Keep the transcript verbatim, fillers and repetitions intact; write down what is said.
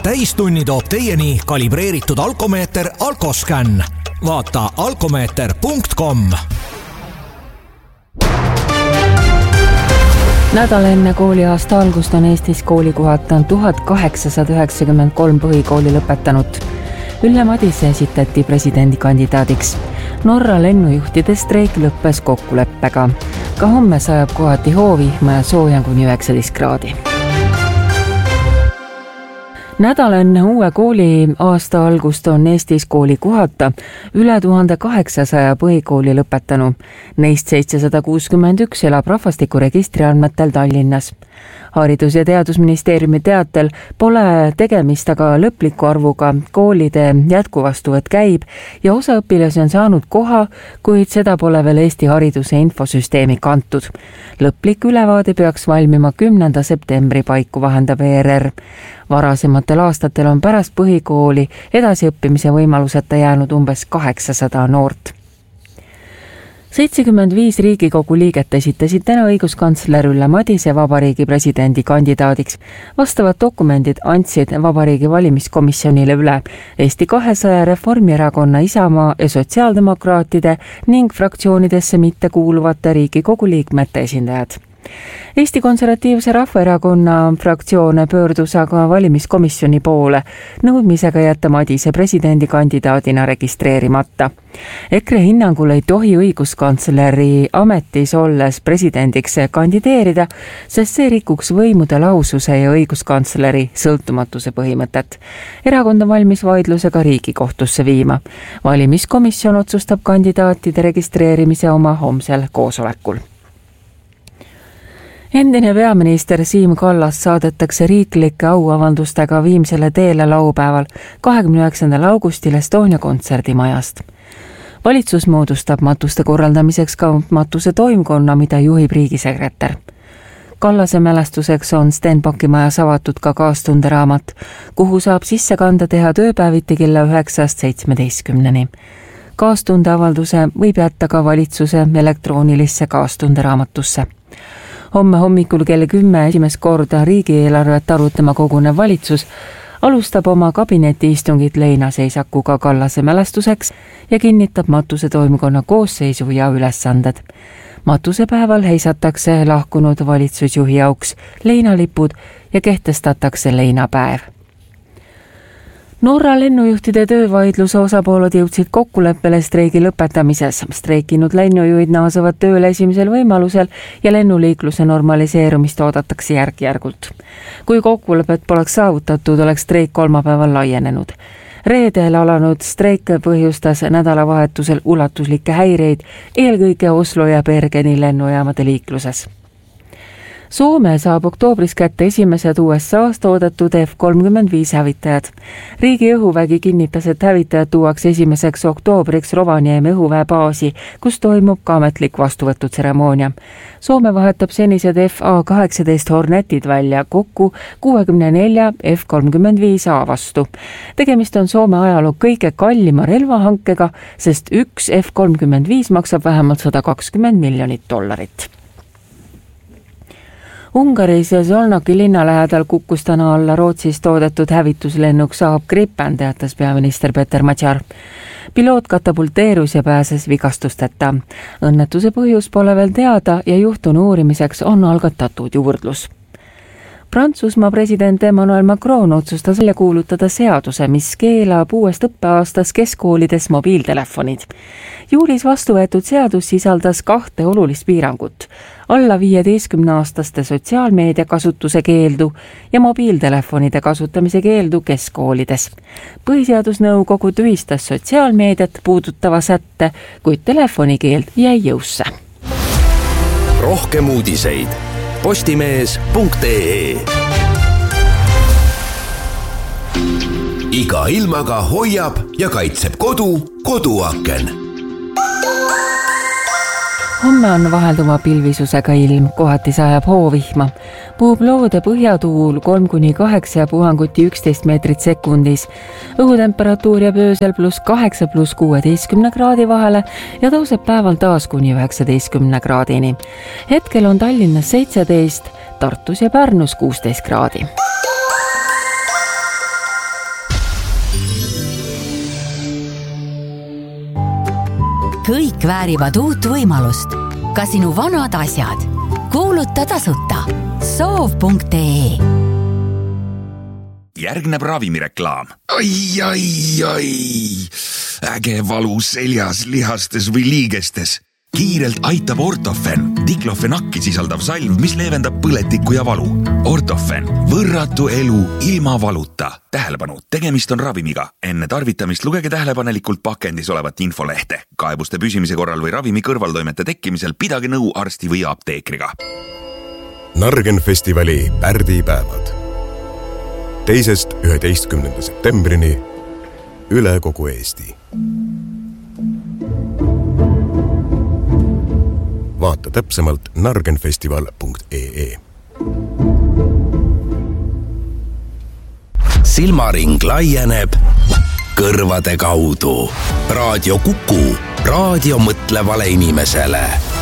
täistunni toob teieni kalibreeritud alkomeeter Alkoscan. Vaata alkomeeter punkt com. Nädal enne kooliaasta algust on Eestis koolikohata tuhat kaheksasada üheksakümmend kolm põhikooli lõpetanud. Ülle Madise esitati presidendikandidaadiks. Norra lennujuhtide streik lõppes kokkuleppega. Ka homme sajab kohati hoovihma ja sooja kuni üheksateist kraadi. Nädal enne uue kooli aasta algust on Eestis kooli kohata üle tuhande kaheksasaja põhikooli lõpetanu. Neist seitsesada kuuskümmend üks elab rahvastikuregistri andmetel Tallinnas. Haridus- ja Teadusministeeriumi teatel pole tegemist aga lõpliku arvuga, koolide jätkuvastuvõtt käib ja osa õpilasi on saanud koha, kuid seda pole veel Eesti hariduse infosüsteemi kantud. Lõplik ülevaade peaks valmima kümnenda septembri paiku, vahendab E R R. Varasematel aastatel on pärast põhikooli edasiõppimise võimaluseta jäänud umbes kaheksasada noort. seitsekümmend viis Riigikogu liiget esitasid täna õiguskantsler Ülle Madise vabariigi presidendi kandidaadiks. Vastavad dokumendid andsid vabariigi valimiskomisjonile üle Eesti kahesaja, Reformierakonna, Isamaa ja sotsiaaldemokraatide ning fraktsioonidesse mitte kuuluvate Riigikogu liikmete esindajad. Eesti Konservatiivse Rahvaerakonna fraktsioon pöördus aga valimiskomisjoni poole nõudmisega jätta Madise presidendikandidaadina registreerimata. EKRE hinnangul ei tohi õiguskantsleri ametis olles presidendiks kandideerida, sest see rikuks võimude lahususe ja õiguskantsleri sõltumatuse põhimõtet. Erakond on valmis vaidlusega Riigikohtusse viima. Valimiskomisjon otsustab kandidaatide registreerimise oma homsel koosolekul. Endine peaminister Siim Kallas saadetakse riiklike auavaldustega Viimsele teele laupäeval kahekümne üheksandal augustil Estonia kontserdimajast. Valitsus moodustab matuste korraldamiseks ka matuse toimkonna, mida juhib riigisekretär. Kallase mälestuseks on Stenbocki majas avatud ka kaastunderaamat, kuhu saab sisse kanda teha tööpäeviti kella üheksast seitsmeteistkümneni. Kaastundeavalduse võib jätta ka valitsuse elektroonilisse kaastunderaamatusse. Homme hommikul kell kümme esimest korda riigieelarvet arutama kogunev valitsus alustab oma kabinetiistungit leinaseisakuga Kallase mälestuseks ja kinnitab matuse toimkonna koosseisu ja ülesanded. Matusepäeval heisatakse lahkunud valitsusjuhi auks leinalipud ja kehtestatakse leinapäev. Norra lennujuhtide töövaidluse osapooled jõudsid kokkuleppele streigi lõpetamises. Streikinud lennujuhid naasevad tööle esimesel võimalusel ja lennuliikluse normaliseerumist oodatakse järk-järgult. Kui kokkulepet poleks saavutatud, oleks streik kolmapäeval laienenud. Reedel alanud streik põhjustas nädalavahetusel ulatuslikke häireid, eelkõige Oslo ja Bergeni lennujaamade liikluses. Soome saab oktoobris kätte esimesed U S A-st oodatud F kolmkümmend viis hävitajad. Riigi õhuvägi kinnitas, et hävitajad tuuakse esimeseks oktoobriks Rovaniemi õhuväebaasi, kus toimub ka ametlik vastuvõtutseremoonia. Soome vahetab senised F A kaheksateist Hornetid välja kokku kuuekümne nelja F kolmkümmend viis A vastu. Tegemist on Soome ajaloo kõige kallima relvahankega, sest üks F kolmkümmend viis maksab vähemalt sada kakskümmend miljonit dollarit. Ungaris ja Solnoki linna lähedal kukkus täna alla Rootsist toodetud hävituslennuk Saab Gripen, teatas peaminister Peter Matjar. Piloot katapulteerus ja pääses vigastusteta. Õnnetuse põhjus pole veel teada ja juhtunu uurimiseks on algatatud juurdlus. Prantsusmaa president Emmanuel Macron otsustas välja kuulutada seaduse, mis keelab uuest õppeaastas keskkoolides mobiiltelefonid. Juulis vastu võetud seadus sisaldas kahte olulist piirangut, alla viieteistkümne aastaste sotsiaalmeedia kasutuse keeldu ja mobiiltelefonide kasutamise keeldu keskkoolides. Põhiseadusnõukogu tühistas sotsiaalmeediat puudutava sätte, kuid telefonikeeld jäi jõusse. Rohkem uudiseid postimees punkt ee. Iga ilmaga hoiab ja kaitseb kodu koduaken. Homme on vahelduva pilvisusega ilm, kohati sajab hoovihma. Puhub loode põhjatuul kolm kuni kaheksa ja puhanguti üksteist meetrit sekundis. Õhutemperatuur jääb öösel pluss kaheksa pluss kuueteistkümne kraadi vahele ja tõuseb päeval taas kuni üheksateistkümne kraadini. Hetkel on Tallinnas seitseteist, Tartus ja Pärnus kuusteist kraadi. kõik väärivad uut võimalust. Ka sinu vanad asjad. Kuuluta tasuta. soov punkt ee. Järgneb ravimireklaam. Ai, ai, ai. Äge valu seljas, lihastes või liigestes. Kiirelt aitab Ortofen, diklofenakki sisaldav salv, mis leevendab põletikku ja valu. Ortofen, võrratu elu ilma valuta. Tähelepanu, tegemist on ravimiga. Enne tarvitamist lugege tähelepanelikult pakendis olevat infolehte. Kaebuste püsimise korral või ravimi kõrvaltoimete tekkimisel pidage nõu arsti või apteekriga. Nargen festivali pärdipäevad. Teisest üheteistkümnenda septembrini üle kogu Eesti. Vaata täpsemalt nargenfestival punkt ee. Silmaring laieneb kõrvade kaudu. Raadio Kuku, raadio mõtlevale inimesele.